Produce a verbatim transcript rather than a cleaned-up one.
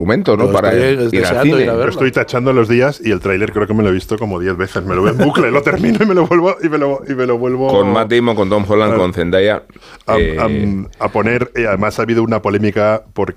argumento, ¿no? Lo Para estoy ir al deseando cine. ir a Yo verlo. estoy tachando los días y el tráiler creo que me lo he visto como diez veces. Me lo veo en bucle, lo termino y me lo vuelvo y me lo, y me lo vuelvo Con Matt Damon, con Tom Holland, a, con Zendaya. a, eh, a, a poner. Eh, además ha habido una polémica por,